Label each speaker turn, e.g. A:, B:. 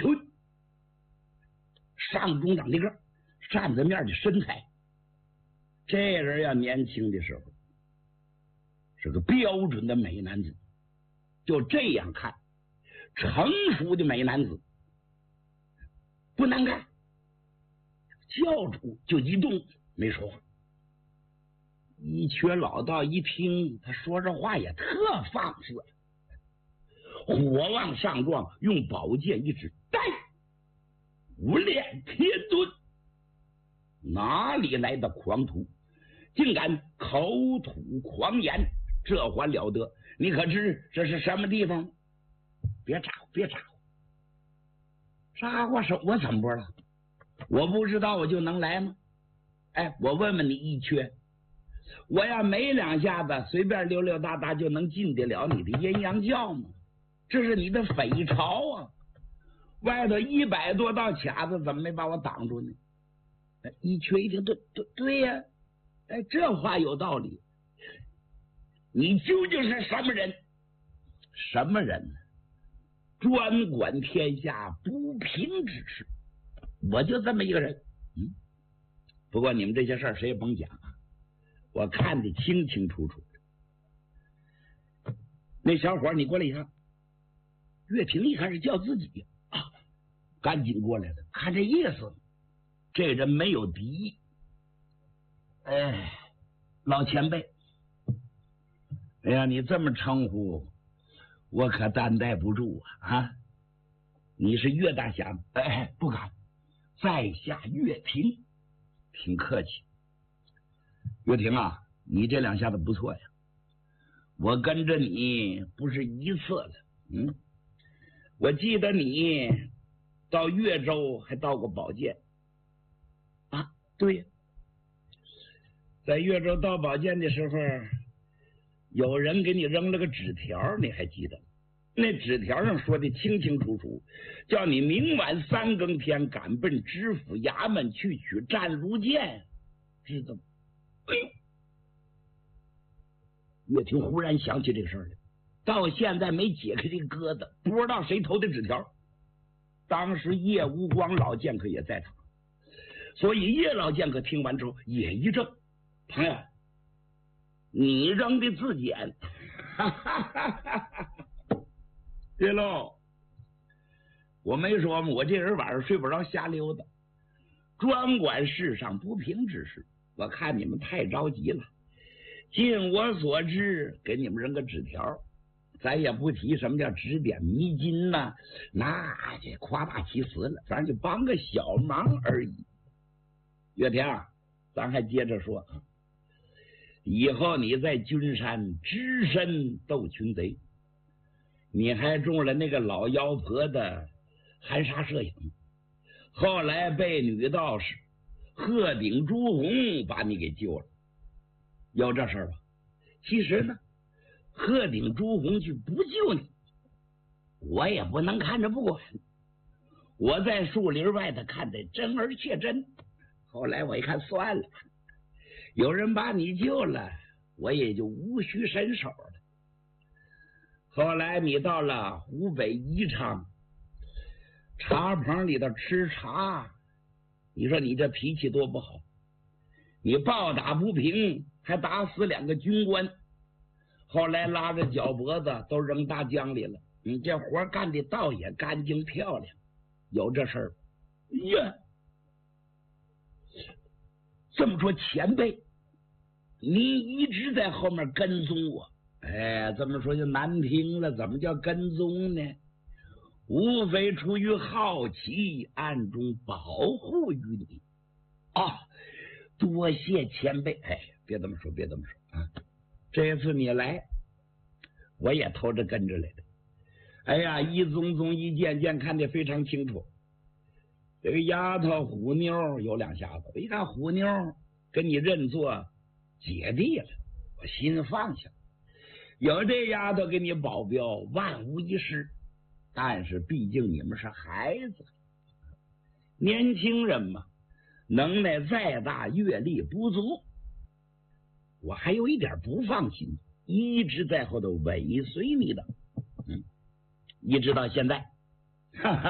A: 群，上中长的个站在面的身材。这人呀，年轻的时候是个标准的美男子，就这样看，成熟的美男子，不难看。教主就一动没说话。一瘸老道一听他说这话也特放肆，火往上撞，用宝剑一指，带无练天遁，哪里来的狂徒，竟敢口吐狂言，这还了得？你可知这是什么地方？别扎我，别扎我，扎我手我怎么不了？我不知道我就能来吗？哎，我问问你一缺，我要没两下子随便溜溜达达就能进得了你的阴阳教吗？这是你的匪巢啊！外头100多道卡子怎么没把我挡住呢？一缺一听，对呀，哎，这话有道理。你究竟是什么人？什么人呢？专管天下不平之事，我就这么一个人。不过你们这些事儿谁也甭讲啊，我看得清清楚楚的。那小伙你过来一看，岳平一看是叫自己啊，赶紧过来了。看这意思，这人没有敌意。哎，老前辈，哎呀，你这么称呼，我可担待不住啊！你是岳大侠吗？哎，不敢，在下岳平，挺客气。岳平啊，你这两下子不错呀，我跟着你不是一次了。我记得你到岳州还到过宝剑啊？对，在岳州到宝剑的时候，有人给你扔了个纸条，你还记得？那纸条上说的清清楚楚，叫你明晚3更天赶奔知府衙门去取战如剑，知道吗？哎呦，岳霆忽然想起这事儿来，到现在没解开这个疙瘩，不知道谁投的纸条。当时叶无光老剑客也在场，所以叶老剑客听完之后也一怔：“朋友，你扔的字典。”对喽，我没说吗？我这人晚上睡不着，瞎溜达，专管世上不平之事。我看你们太着急了，尽我所知，给你们扔个纸条，咱也不提什么叫指点迷津呐，那就夸大其词了，咱就帮个小忙而已。岳平，咱还接着说，以后你在君山只身斗群贼，你还中了那个老妖婆的含沙射影，后来被女道士鹤顶朱红把你给救了，有这事儿吧？其实呢，鹤顶朱红去不救你，我也不能看着不管。我在树林外头看得真而且真，后来我一看算了，有人把你救了，我也就无需伸手了。后来你到了湖北宜昌茶棚里头吃茶，你说你这脾气多不好，你暴打不平，还打死2个军官，后来拉着脚脖子都扔大江里了。你这活干的倒也干净漂亮，有这事儿呀？这么说前辈，你一直在后面跟踪我。哎，这么说就难听了，怎么叫跟踪呢？无非出于好奇，暗中保护于你啊！多谢前辈。哎，别这么说，别这么说啊！这次你来，我也偷着跟着来的。哎呀，一宗宗一件件看得非常清楚。这个丫头虎妞有2下子，我一看虎妞跟你认作姐弟了，我心放下。有这丫头给你保镖，万无一失。但是毕竟你们是孩子，年轻人嘛，能耐再大，阅历不足，我还有一点不放心，一直在后头尾随你的，一直到现在。哈哈